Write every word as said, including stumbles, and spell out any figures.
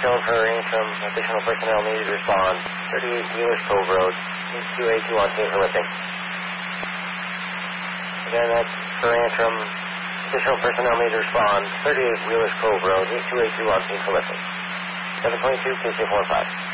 shown for Antrim. Additional personnel needed to respond. thirty-eight Wheelers Cove Road. Need two A two on scene for lifting. Again, that's for Antrim. Additional personnel needed to respond. thirty-eight Wheelers Cove Road. Need two A two on scene for lifting. seven twenty-two, K C four five.